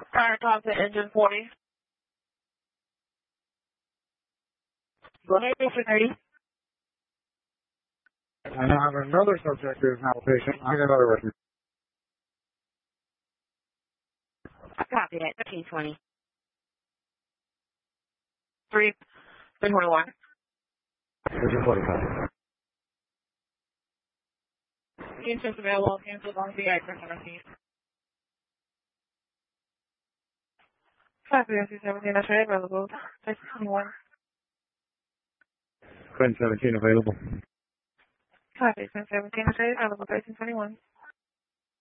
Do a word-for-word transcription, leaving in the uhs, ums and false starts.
Fire talk to engine forty. Go ahead, District thirty. And I have another subject who is now a patient. I got another record. Copy that. thirteen twenty. three, three twenty-one. thirteen forty-five. Insurance available. Cancel on the access receipt. Copy that. seventeen available. thirteen twenty-one. Quinn seventeen available. Copy that. seventeen available. thirteen twenty-one.